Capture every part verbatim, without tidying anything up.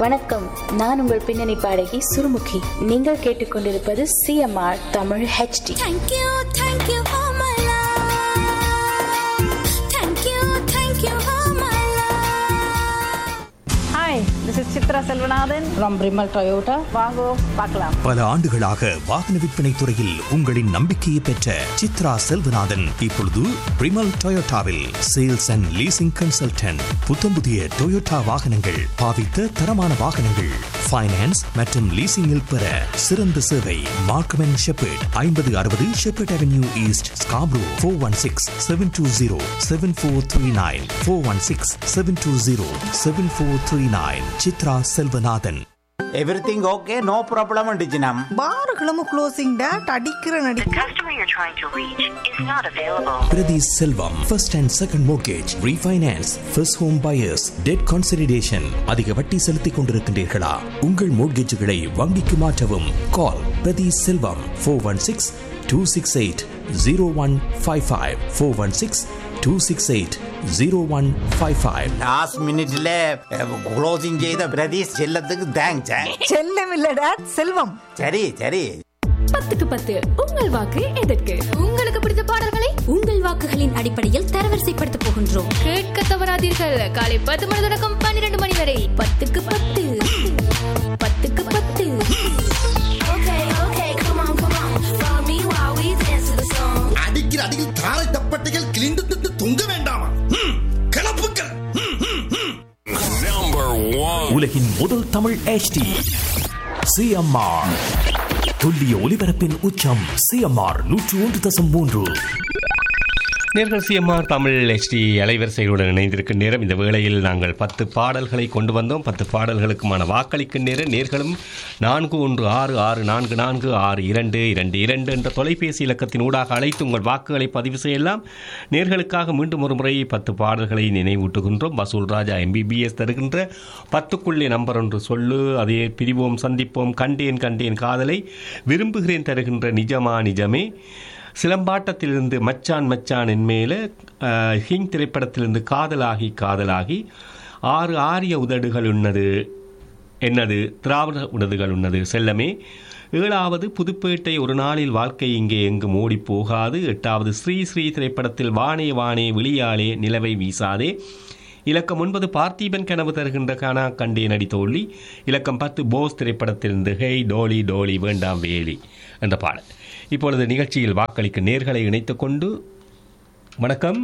வணக்கம், நான் உங்கள் பின்னணி பாடகி சுருமுகி. நீங்கள் கேட்டுக்கொண்டிருப்பது CMR Tamil HD. This is Chitra Selvanathan from Brimal Toyota. வாங்கோ பார்க்கலாம். பல ஆண்டுகளாக வாகன விற்பனை துறையில் உங்களின் நம்பிக்கையை பெற்ற சித்ரா செல்வநாதன் இப்பொழுது பிரிமல் டொயோட்டாவில் சேல்ஸ் அண்ட் லீசிங் கன்சல்டன்ட். புத்தம் புதிய டொயோட்டா வாகனங்கள், பாவித்த தரமான வாகனங்கள், ஃபைனான்ஸ் மற்றும் லீசிங்கில் பெற சிறந்த சேவை. மார்க்கம் அண்ட் ஷெப்பர்ட், ஐம்பது அறுபது shepherd avenue east, Scarborough. Four one six seven two zero seven four three nine four one six seven two zero seven four three nine. Chitra Selvanathan. Everything okay, no problem டிஜினம். பாருகளும் closing date அடிக்கிற நடி. The customer you're trying to reach is not available. Priti Selvam, first and second mortgage, refinance, first home buyers, debt consolidation. அதிக வட்டி செலுத்திக் கொண்டிருக்கின்றீர்களா? உங்கள் மோட்கேஜுகளை வங்கிக்கு மாற்றவும். கால் பிரதி செல்வம் four one six two six eight zero one five five four one six two six eight zero one five five. Last மினிட்ல closing செய்த பிரதீஷ் செல்லத்துக்கு தேங்க்ஸ். செல்லம் இல்ல டேட், செல்வம். சரி சரி. பத்துக்கு பத்து உங்கள் வாக்கு எதற்கு? உங்களுக்கு பிடித்த பாடல்களை உங்கள் வாக்குகளின் அடிப்படையில் தரவரிசைப்படுத்த போகின்றோம். கேட்க தவறாதீர்கள். காலை பத்து மணி தொடக்கம் பன்னிரண்டு மணி வரை பத்துக்கு பத்து. பத்துக்கு பத்து. அடிக்கிற அடியில் தாரை தப்பட்டைகள் கிழிந்து திட்டு தொங்க வேண்டாமா? கிளப்புக்கள். உலகின் முதல் தமிழ் ஹெச்டி சிஎம்ஆர். துல்லிய ஒலிபரப்பின் உச்சம் சிஎம்ஆர் நூற்று ஒன்று தசம் மூன்று. நேர்கள் சிஎம்ஆர் தமிழ் ஹெச்டி அலைவரிசைகளுடன் இணைந்திருக்கும் நேரம். இந்த வேளையில் நாங்கள் பத்து பாடல்களை கொண்டு வந்தோம். பத்து பாடல்களுக்குமான வாக்களிக்கும் நேரம். நேர்களும் நான்கு ஒன்று ஆறு ஆறு நான்கு நான்கு ஆறு இரண்டு இரண்டு இரண்டு என்ற தொலைபேசி இலக்கத்தின் ஊடாக அழைத்து உங்கள் வாக்குகளை பதிவு செய்யலாம். நேர்களுக்காக மீண்டும் ஒரு முறை பத்து பாடல்களை நினைவூட்டுகின்றோம். வசூல் ராஜா எம்பிபிஎஸ் தருகின்ற பத்துக்குள்ளே நம்பர் ஒன்று சொல்லு, அதே பிரிவோம் சந்திப்போம், கண்டேன் கண்டேன் காதலை, விரும்புகிறேன் தருகின்ற நிஜமா நிஜமே, சிலம்பாட்டத்திலிருந்து மச்சான் மச்சான் என்மேல, ஹிங் திரைப்படத்திலிருந்து காதலாகி காதலாகி, ஆறு ஆரிய உதடுகள் உன்னது என்னது, திராவிட உதடுகள் உன்னது செல்லமே, ஏழாவது புதுப்பேட்டை ஒரு நாளில் வாழ்க்கை இங்கே எங்கும் ஓடி போகாது, எட்டாவது ஸ்ரீ ஸ்ரீ திரைப்படத்தில் வானே வானே விழியாலே நிலவை வீசாதே, இலக்கம் ஒன்பது பார்த்தீபன் கனவு தருகின்ற கானா கண்டே நடி தோல்வி, இலக்கம் பத்து போஸ் திரைப்படத்திலிருந்து ஹெய் டோலி டோலி வேண்டாம் வேலி என்ற பாடல். இப்பொழுது நிகழ்ச்சியில் வாக்களிக்க நேர்களை இணைத்துக் கொண்டு வணக்கம்.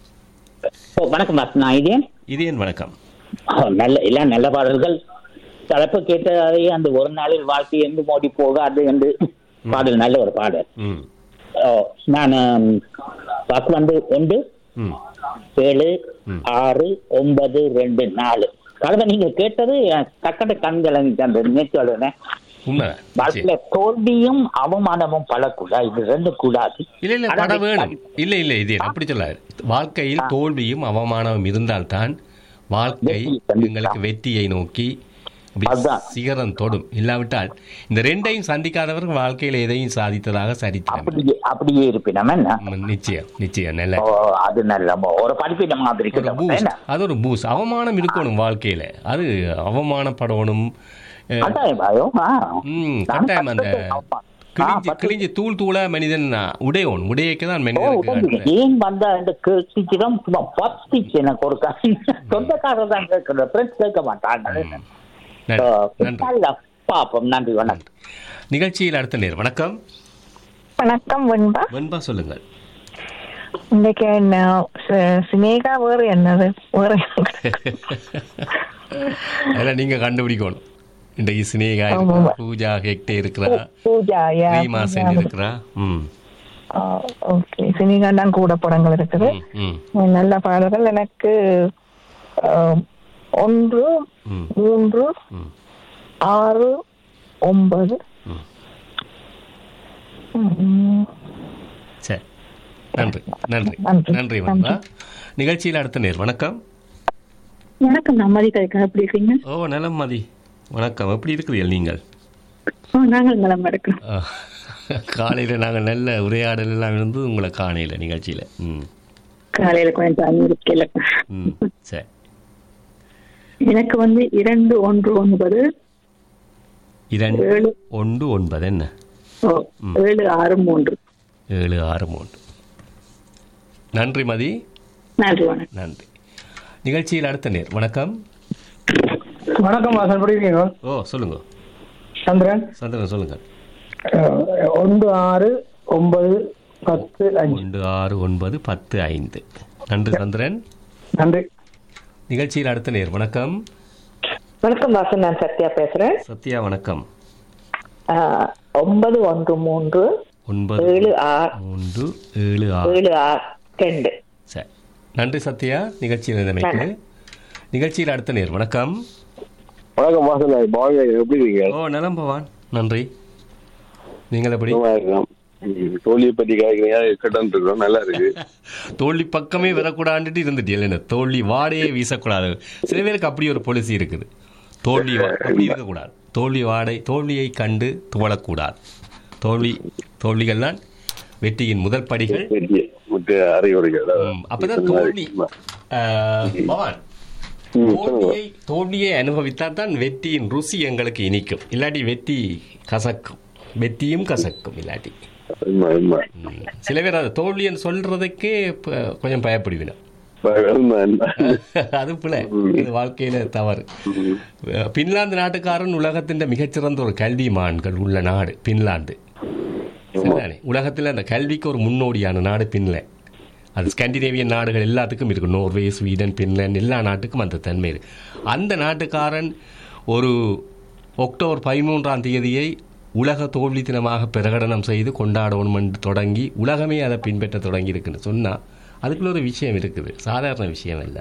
வணக்கம் இதேன் இதேன் வணக்கம். நல்ல எல்லாம் நல்ல பாடல்கள். தலைப்பு கேட்டதே அந்த ஒரு நாளில் வாழ்க்கை எங்கு மோடி போகாது என்று பாடல், நல்ல ஒரு பாடல். நான் வாக்கு வந்து ஒன்று ஏழு ஆறு ஒன்பது ரெண்டு நாலு கலவை நீங்க கேட்டது தக்கண்ட கண்கள் அந்த நேற்று வாழ்க்கையில தோல்வியும் அவமானமும் படக்கூடாது. இது ரெண்டு கூடாது. இல்ல இல்ல பட வேணும். இல்ல இல்ல இது அப்படி சொல்லாது. வாழ்க்கையில் தோல்வியும் அவமானமும் இருந்தால்தான் வாழ்க்கை எங்களுக்கு வெற்றியை நோக்கி சிகரம் தொடும். இல்லாவிட்டால் இந்த ரெண்டையும் சந்திக்காதவர்கள் வாழ்க்கையில எதையும் சாதித்ததாக சரித்திரம் அப்படியே இருப்பினம். நிச்சயம் நிச்சயம் நல்ல அது நல்ல ஒரு படிப்பின மாதிரி. அது ஒரு பூஸ். அவமானம் இருக்கணும் வாழ்க்கையில. அது அவமானப்படணும். கட்டாயம் அந்த கிழிஞ்சு கிழிஞ்சு தூள் தூள மனிதன் உடையோன் உடையதான் மனிதன். ஏன் வந்தா இந்த கேட்சிடம் பத்திச்சு எனக்கு ஒரு சொந்தக்காரர் தான் கேட்கிற ஃப்ரெண்ட்ஸ் கேட்க மாட்டாங்க. பாப்போம். நன்றி, வணக்கம். நிகழ்ச்சியில் அடுத்த நேர். வணக்கம். வணக்கம் வெண்பா. வெண்பா சொல்லுங்கள். இன்னைக்கு என்ன சினேகா வேறு என்னது வேறு அதெல்லாம் நீங்க கண்டுபிடிக்கணும். இன்றைக்கு சினேகா பூஜா ஹெக்டே இருக்கிறா, பூஜா ரீமா சென் இருக்கிறா. ம் ஓகே, சினேகா தான் கூட படங்கள் இருக்குது. நல்ல பாடல்கள். எனக்கு ஒன்று மூன்று ஆறு ஒன்பது. சரி, நன்றி நன்றி நன்றி வந்தா. நிகழ்ச்சியில் அடுத்த நேர். வணக்கம். வணக்கம், நான் மதி கதைக்கிறேன். எப்படி இருக்கீங்க? ஓ நலம் மதி, வணக்கம். எப்படி இருக்கிறீர்கள் நீங்கள்? நாங்கள் நலமா இருக்கிறோம். காலையில் நாங்கள் நல்ல உரையாடல் எல்லாம் இருந்து உங்களை காணையில் நிகழ்ச்சியில். ம் காலையில் கொஞ்சம் ம் சரி எனக்கு வந்து இரண்டு ஒன்று ஒன்பது இரண்டு ஏழு ஒன்று ஒன்பது என்ன ஓ, ஏழு ஆறு மூன்று. ஏழு ஆறு மூன்று. நன்றி மதி. நன்றி வணக்கம். நன்றி. நிகழ்ச்சியில் அடுத்த நேர் வணக்கம். வணக்கம் வாசன், எப்படி இருக்கீங்க? ஓ சொல்லுங்க. சந்திரன். சந்திரன் சொல்லுங்க. ஒன்று ஆறு ஒன்பது பத்து ஐந்து. ஒன்று ஆறு ஒன்பது பத்து ஐந்து. நன்றி சந்திரன். நன்றி. நிகழ்ச்சியில் அடுத்த நேர் வணக்கம். வணக்கம் வாசன், நான் சத்யா பேசுறேன். சத்யா வணக்கம். ஒன்பது ஒன்று மூன்று ஒன்பது ஏழு ஆறு மூன்று ஏழு ஆறு ஏழு ஆறு ரெண்டு. சரி, நன்றி சத்யா. நிகழ்ச்சியில் இருந்தமைக்கு. நிகழ்ச்சியில் அடுத்த நேர் வணக்கம். வணக்கம் வாசன், எப்படி இருக்கீங்க? ஓ நலம் பவான், நன்றி. நீங்கள் எப்படி? தோல்வியை பத்தி கேட்கறீங்க, இருக்கிறோம், நல்லா இருக்கு. தோல்வி பக்கமே வரக்கூடாதுட்டு இருந்துட்டு இல்லைன்னா தோல்வி வாடையே வீசக்கூடாது. சில பேருக்கு அப்படி ஒரு பாலிசி இருக்குது. தோல்வி அப்படி இருக்கக்கூடாது. தோல்வி வாடை தோல்வியை கண்டு துவளக்கூடாது. தோல்வி தோல்விகள்லாம் வெற்றியின் முதல் படிகள், அறிவுரைகள். அப்பதான் தோல்வி பவான் தோல்வியை தோல்வியை அனுபவித்தால் தான் வெற்றியின் ருசி எங்களுக்கு இனிக்கும். இல்லாட்டி வெற்றி கசக்கும். வெற்றியும் கசக்கும் இல்லாட்டி. சில பேர் அது தோல்வின்னு சொல்றதுக்கே கொஞ்சம் பயப்படுவினோம். அது பிள்ளை, இது வாழ்க்கையில தவறு. பின்லாந்து நாட்டுக்காரன் உலகத்தின் மிகச்சிறந்த ஒரு கல்விமான்கள் உள்ள நாடு பின்லாந்து. சரிதானே? உலகத்தில் அந்த கல்விக்கு ஒரு முன்னோடியான நாடு பின்லாந்து. அது ஸ்காண்டினேவியன் நாடுகள் எல்லாத்துக்கும் இருக்கு. நோர்வே, ஸ்வீடன், பின்லாந்து எல்லா நாட்டுக்கும் அந்த தன்மை இருக்கு. அந்த நாட்டுக்காரன் ஒரு அக்டோபர் பதிமூன்றாம் தேதியை உலக தோல்வி தினமாக பிரகடனம் செய்து கொண்டாடணும் என்று தொடங்கி உலகமே அதை பின்பற்ற தொடங்கி இருக்குன்னு சொன்னா அதுக்குள்ள ஒரு விஷயம் இருக்குது. சாதாரண விஷயம் இல்லை.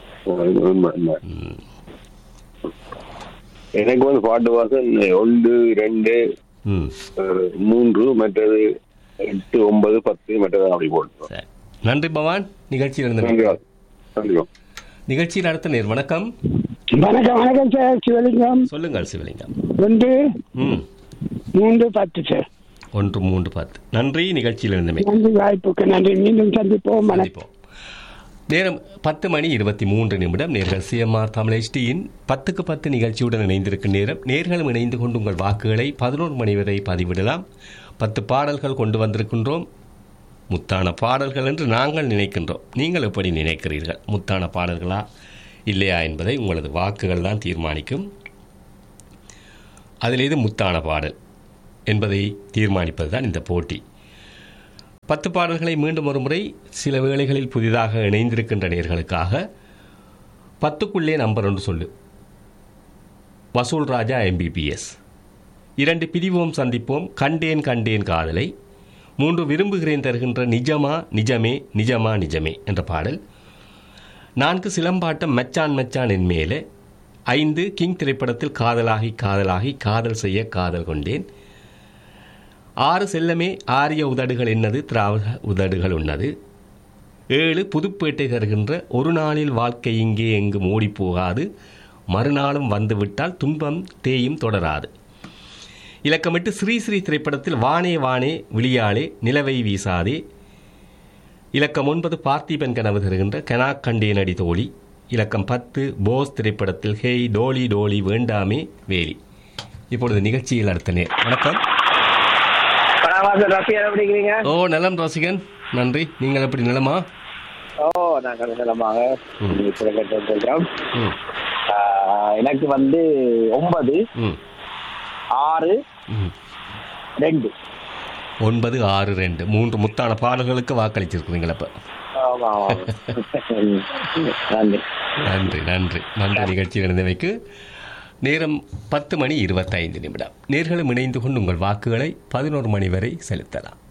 எனக்கு வந்து பாட்டு வாசன் ஒன்று ரெண்டு மூன்று மற்றது எட்டு ஒன்பது பத்து மற்றது அப்படி போட்டு. நன்றி பவான். நிகழ்ச்சியில் இருந்த நிகழ்ச்சியில் அடுத்த நேர் வணக்கம். வணக்கம். வணக்கம் சார், சிவலிங்கம். சொல்லுங்கள் சிவலிங்கம். ஒன்று மூன்று பத்து சார். ஒன்று மூன்று பத்து. நன்றி. நிகழ்ச்சியில் இருந்தமே நன்றி, வாய்ப்புக்கு நன்றி. மீண்டும் சந்திப்போம். சந்திப்போம். நேரம் பத்து மணி இருபத்தி மூன்று நிமிடம். நேர்கள் சிஎம்ஆர் தமிழ் எச்டியின் பத்துக்கு பத்து நிகழ்ச்சியுடன் இணைந்திருக்கும் நேரம். நேர்களும் இணைந்து கொண்டு உங்கள் வாக்குகளை பதினோரு மணி வரை பதிவிடலாம். பத்து பாடல்கள் கொண்டு வந்திருக்கின்றோம். முத்தான பாடல்கள் என்று நாங்கள் நினைக்கின்றோம். நீங்கள் எப்படி நினைக்கிறீர்கள்? முத்தான பாடல்களா இல்லையா என்பதை உங்களது வாக்குகள் தான் தீர்மானிக்கும். அதில் இது முத்தான பாடல் என்பதை தீர்மானிப்பது தான் இந்த போட்டி. பத்து பாடல்களை மீண்டும் ஒரு முறை சில வேளைகளில் புதிதாக இணைந்திருக்கின்ற நேர்களுக்காக பத்துக்குள்ளே நம்பர் ஒன்று சொல்லு. வசூல் ராஜா எம்பிபிஎஸ். இரண்டு பிரிவோம் சந்திப்போம், கண்டேன் கண்டேன் காதலை. மூன்று விரும்புகிறேன் தருகின்ற நிஜமா நிஜமே நிஜமா நிஜமே என்ற பாடல். நான்கு சிலம்பாட்டம் மச்சான் மச்சான் என் மேலே. ஐந்து கிங் திரைப்படத்தில் காதலாகி காதலாகி காதல் செய்ய காதல் கொண்டேன். ஆறு செல்லமே ஆரிய உதடுகள் என்னது திராவிட உதடுகள் உன்னது. ஏழு புதுப்பேட்டை தருகின்ற ஒரு நாளில் வாழ்க்கை இங்கே எங்கும் ஓடி போகாது, மறுநாளும் வந்துவிட்டால் துன்பம் தேயும் தொடராது. இலக்கமிட்டு ஸ்ரீ ஸ்ரீ திரைப்படத்தில் வானே வானே விழியாளே நிலவை வீசாதே. இலக்கம் ஒன்பது பார்த்திபன் கனவு தருகின்ற கனா கண்டேனடி தோழி. இலக்கம் பத்து போஸ் திரைப்படத்தில் ஹேய் டோலி டோலி வேண்டாமே வேலி. இப்பொழுது நிகழ்ச்சியில் அடுத்த நேர் வணக்கம். ஓ நலம் ரசிகன், நன்றி. நீங்கள் எப்படி நலமா? ஓ நாங்கள் நலமாக. எனக்கு வந்து ஒன்பது ஆறு ரெண்டு. ஒன்பது ஆறு ரெண்டு மூன்று முத்தான பாடல்களுக்கு வாக்களிச்சிருக்கிறீங்களா? நன்றி நன்றி நன்றி. நிகழ்ச்சியில் இருந்தவைக்கு நேரம் பத்து மணி இருபத்தைந்து நிமிடம். நேர்களும் இணைந்து கொண்டு உங்கள் வாக்குகளை பதினோரு மணி வரை செலுத்தலாம்.